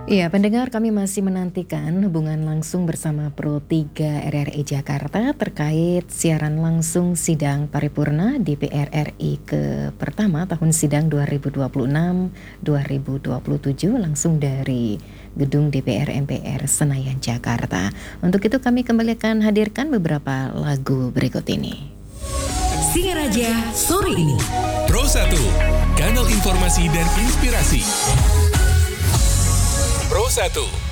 Iya, pendengar kami masih menantikan hubungan langsung bersama Pro 3 RRI Jakarta terkait siaran langsung sidang paripurna DPR RI ke pertama tahun sidang 2026-2027 langsung dari Gedung DPR MPR Senayan Jakarta. Untuk itu kami kembali akan hadirkan beberapa lagu berikut ini. Singaraja sore ini. Pro 1, kanal informasi dan inspirasi. Pro 1.